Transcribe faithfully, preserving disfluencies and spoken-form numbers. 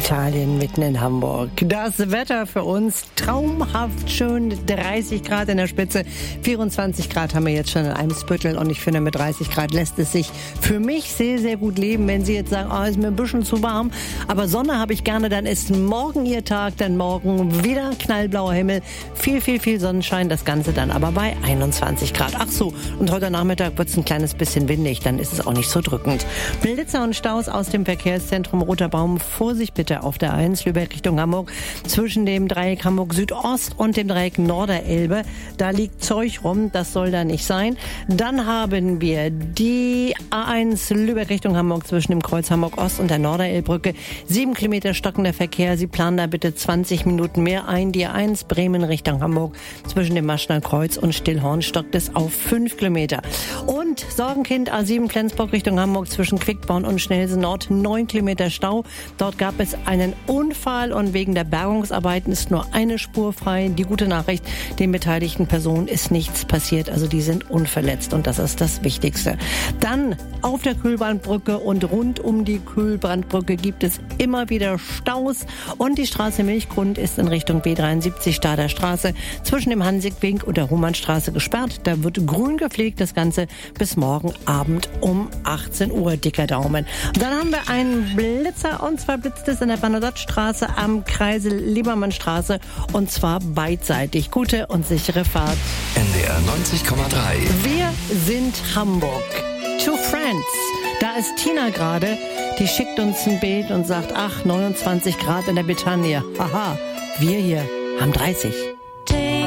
Italien mitten in Hamburg. Das Wetter für uns traumhaft schön, dreißig Grad in der Spitze, vierundzwanzig Grad haben wir jetzt schon in Eimsbüttel und ich finde, mit dreißig Grad lässt es sich für mich sehr, sehr gut leben. Wenn Sie jetzt sagen, oh, ist mir ein bisschen zu warm, aber Sonne habe ich gerne, dann ist morgen Ihr Tag, dann morgen wieder knallblauer Himmel, viel, viel, viel Sonnenschein, das Ganze dann aber bei einundzwanzig Grad. Ach so, und heute Nachmittag wird es ein kleines bisschen windig, dann ist es auch nicht so drückend. Blitzer und Staus aus dem Verkehrszentrum Roter Baum. Vorsicht bitte auf der eins, Lübeck Richtung Hamburg, zwischen dem Dreieck Hamburg Südost und dem Dreieck Norderelbe. Da liegt Zeug rum, das soll da nicht sein. Dann haben wir die A eins Lübeck Richtung Hamburg zwischen dem Kreuz Hamburg Ost und der Norderelbbrücke. Sieben Kilometer stockender Verkehr. Sie planen da bitte zwanzig Minuten mehr ein. Die A eins Bremen Richtung Hamburg zwischen dem Maschner Kreuz und Stillhorn stockt es auf fünf Kilometer. Und Sorgenkind A sieben Flensburg Richtung Hamburg zwischen Quickborn und Schnellsen Nord neun Kilometer Stau. Dort gab es einen Unfall und wegen der Bergungsarbeiten ist nur eine Spur frei. Die gute Nachricht, den beteiligten Personen ist nichts passiert, also die sind unverletzt und das ist das Wichtigste. Dann auf der Kühlbrandbrücke und rund um die Kühlbrandbrücke gibt es immer wieder Staus und die Straße Milchgrund ist in Richtung B dreiundsiebzig Stader Straße zwischen dem Hansikwink und der Rumannstraße gesperrt. Da wird grün gepflegt, das Ganze bis morgen Abend um achtzehn Uhr, dicker Daumen. Und dann haben wir einen Blitzer und zwar blitzt es in der Bernadotte-Straße am Kreisel Liebermannstraße und zwar beidseitig. Gute und sichere Fahrt. N D R neunzig Komma drei. Wir sind Hamburg. To Friends. Da ist Tina gerade, die schickt uns ein Bild und sagt, ach, neunundzwanzig Grad in der Bretagne. Aha, wir hier haben dreißig.